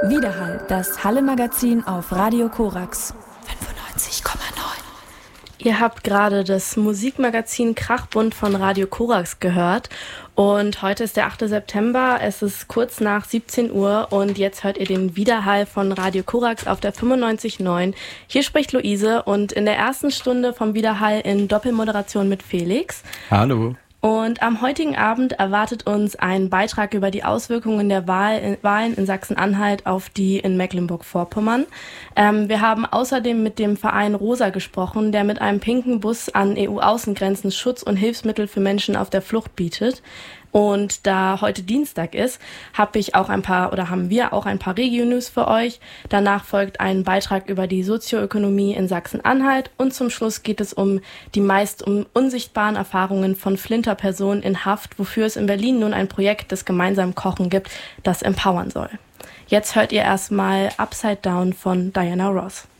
Widerhall, das Halle-Magazin auf Radio Korax 95,9. Ihr habt gerade das Musikmagazin Krachbund von Radio Korax gehört und heute ist der 8. September, es ist kurz nach 17 Uhr und jetzt hört ihr den Widerhall von Radio Korax auf der 95,9. Hier spricht Luise und in der ersten Stunde vom Widerhall in Doppelmoderation mit Felix. Hallo. Und am heutigen Abend erwartet uns ein Beitrag über die Auswirkungen der Wahlen in Sachsen-Anhalt auf die in Mecklenburg-Vorpommern. Wir haben außerdem mit dem Verein Rosa gesprochen, der mit einem pinken Bus an EU-Außengrenzen Schutz und Hilfsmittel für Menschen auf der Flucht bietet. Und da heute Dienstag ist, haben wir auch ein paar Regio-News für euch. Danach folgt ein Beitrag über die Sozioökonomie in Sachsen-Anhalt und zum Schluss geht es um die meist unsichtbaren Erfahrungen von Flinterpersonen in Haft, wofür es in Berlin nun ein Projekt des gemeinsamen Kochen gibt, das empowern soll. Jetzt hört ihr erstmal Upside Down von Diana Ross.